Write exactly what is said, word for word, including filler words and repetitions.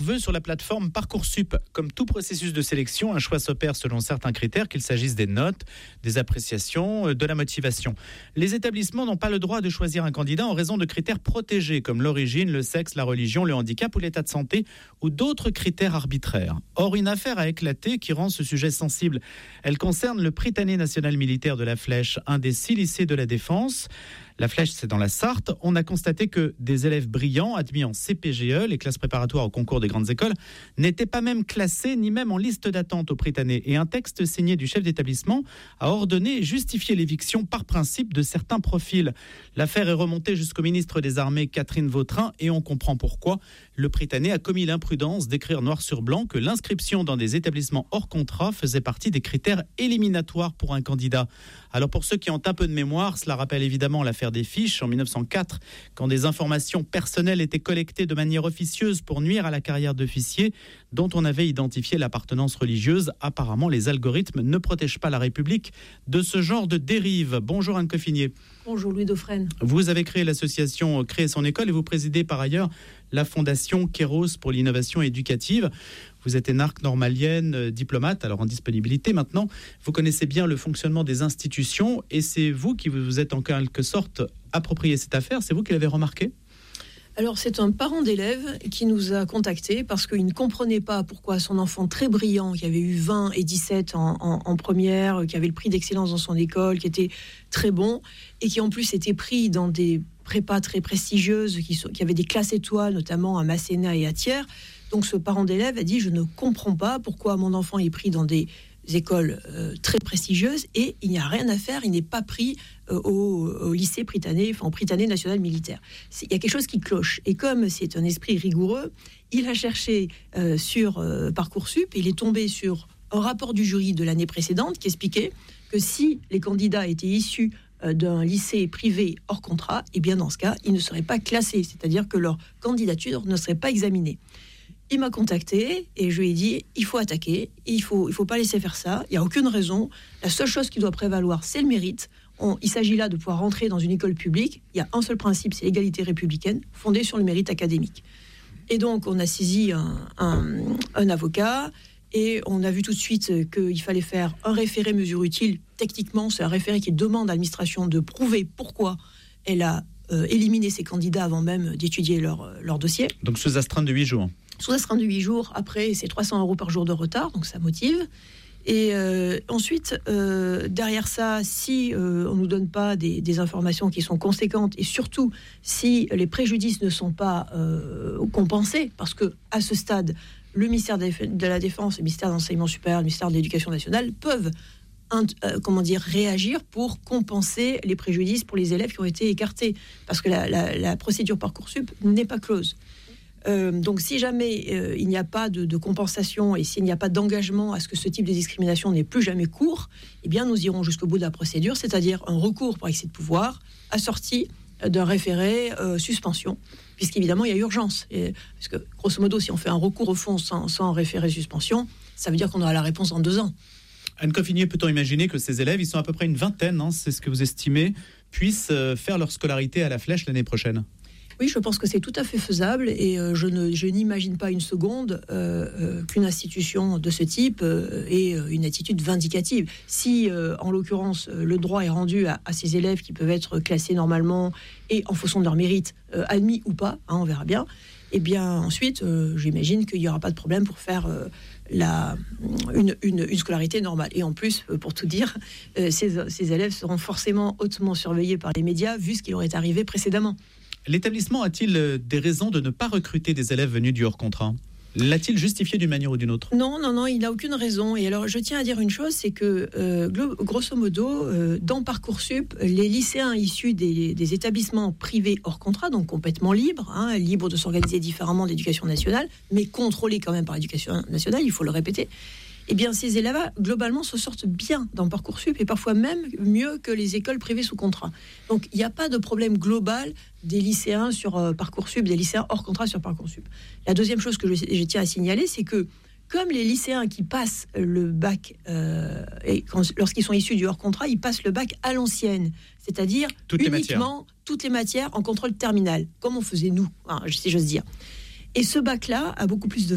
Veut sur la plateforme Parcoursup. Comme tout processus de sélection, un choix s'opère selon certains critères, qu'il s'agisse des notes, des appréciations, de la motivation. Les établissements n'ont pas le droit de choisir un candidat en raison de critères protégés comme l'origine, le sexe, la religion, le handicap ou l'état de santé ou d'autres critères arbitraires. Or, une affaire a éclaté qui rend ce sujet sensible. Elle concerne le Prytanée national militaire de la Flèche, un des six lycées de la Défense. La Flèche, c'est dans la Sarthe. On a constaté que des élèves brillants, admis en C P G E, les classes préparatoires au concours des grandes écoles, n'étaient pas même classés ni même en liste d'attente au Prytanée. Et un texte signé du chef d'établissement a ordonné et justifié l'éviction par principe de certains profils. L'affaire est remontée jusqu'au ministre des Armées, Catherine Vautrin, et on comprend pourquoi. Le Prytanée a commis l'imprudence d'écrire noir sur blanc que l'inscription dans des établissements hors contrat faisait partie des critères éliminatoires pour un candidat. Alors pour ceux qui ont un peu de mémoire, cela rappelle évidemment l'affaire des fiches en mille neuf cent quatre, quand des informations personnelles étaient collectées de manière officieuse pour nuire à la carrière d'officier dont on avait identifié l'appartenance religieuse. Apparemment, les algorithmes ne protègent pas la République de ce genre de dérive. Bonjour Anne Coffinier. Bonjour Louis Dauphren. Vous avez créé l'association Créer son école et vous présidez par ailleurs la fondation Kéros pour l'innovation éducative. Vous êtes énarque normalienne, euh, diplomate, alors en disponibilité maintenant. Vous connaissez bien le fonctionnement des institutions et c'est vous qui vous êtes en quelque sorte approprié cette affaire. C'est vous qui l'avez remarqué ? Alors c'est un parent d'élève qui nous a contactés parce qu'il ne comprenait pas pourquoi son enfant très brillant, qui avait eu vingt et dix-sept en, en, en première, qui avait le prix d'excellence dans son école, qui était très bon et qui en plus était pris dans des prépas très prestigieuses, qui, sont, qui avaient des classes étoiles, notamment à Masséna et à Thiers. Donc ce parent d'élève a dit « Je ne comprends pas pourquoi mon enfant est pris dans des écoles euh, très prestigieuses et il n'y a rien à faire, il n'est pas pris euh, au, au lycée Prytanée, enfin au Prytanée national militaire. C'est, il y a quelque chose qui cloche. Et comme c'est un esprit rigoureux, il a cherché euh, sur euh, Parcoursup, il est tombé sur un rapport du jury de l'année précédente qui expliquait que si les candidats étaient issus euh, d'un lycée privé hors contrat, et bien dans ce cas, ils ne seraient pas classés, c'est-à-dire que leur candidature ne serait pas examinée. Il m'a contacté et je lui ai dit il faut attaquer, il faut, il faut pas laisser faire ça, il n'y a aucune raison. La seule chose qui doit prévaloir, c'est le mérite. On, il s'agit là de pouvoir rentrer dans une école publique. Il y a un seul principe, c'est l'égalité républicaine, fondée sur le mérite académique. Et donc, on a saisi un, un, un avocat et on a vu tout de suite qu'il fallait faire un référé mesure utile. Techniquement, c'est un référé qui demande à l'administration de prouver pourquoi elle a euh, éliminé ses candidats avant même d'étudier leur, leur dossier. Donc, sous astreinte de huit jours. Sous astreinte de huit jours, après, c'est trois cents euros par jour de retard, donc ça motive. Et euh, ensuite, euh, derrière ça, si euh, on ne nous donne pas des, des informations qui sont conséquentes, et surtout si les préjudices ne sont pas euh, compensés, parce qu'à ce stade, le ministère de la Défense, le ministère de l'Enseignement supérieur, le ministère de l'Éducation nationale peuvent euh, comment dire, réagir pour compenser les préjudices pour les élèves qui ont été écartés, parce que la, la, la procédure Parcoursup n'est pas close. Euh, donc si jamais euh, il n'y a pas de, de compensation et s'il n'y a pas d'engagement à ce que ce type de discrimination n'ait plus jamais cours, eh bien nous irons jusqu'au bout de la procédure, c'est-à-dire un recours pour excès de pouvoir assorti d'un référé euh, suspension, puisqu'évidemment il y a urgence. Et, parce que grosso modo, si on fait un recours au fond sans, sans référé suspension, ça veut dire qu'on aura la réponse dans deux ans. Anne Coffinier, peut-on imaginer que ces élèves, ils sont à peu près une vingtaine, hein, c'est ce que vous estimez, puissent euh, faire leur scolarité à la Flèche l'année prochaine ? Oui, je pense que c'est tout à fait faisable et euh, je, ne, je n'imagine pas une seconde euh, euh, qu'une institution de ce type euh, ait une attitude vindicative. Si, euh, en l'occurrence, le droit est rendu à, à ces élèves qui peuvent être classés normalement et en fonction de leur mérite, euh, admis ou pas, hein, on verra bien, et bien ensuite, euh, j'imagine qu'il n'y aura pas de problème pour faire euh, la, une, une, une scolarité normale. Et en plus, pour tout dire, euh, ces, ces élèves seront forcément hautement surveillés par les médias vu ce qui leur est arrivé précédemment. L'établissement a-t-il des raisons de ne pas recruter des élèves venus du hors-contrat ? L'a-t-il justifié d'une manière ou d'une autre ? Non, non, non, il n'a aucune raison. Et alors, je tiens à dire une chose, c'est que, euh, grosso modo, euh, dans Parcoursup, les lycéens issus des, des établissements privés hors contrat, donc complètement libres, hein, libres de s'organiser différemment de l'éducation nationale, mais contrôlés quand même par l'éducation nationale, il faut le répéter, eh bien, ces élèves, globalement, se sortent bien dans Parcoursup et parfois même mieux que les écoles privées sous contrat. Donc, il n'y a pas de problème global des lycéens sur euh, Parcoursup, des lycéens hors contrat sur Parcoursup. La deuxième chose que je, je tiens à signaler, c'est que comme les lycéens qui passent le bac, euh, et quand, lorsqu'ils sont issus du hors contrat, ils passent le bac à l'ancienne, c'est-à-dire toutes uniquement les toutes les matières en contrôle terminal, comme on faisait nous, hein, si j'ose dire. Et ce bac-là a beaucoup plus de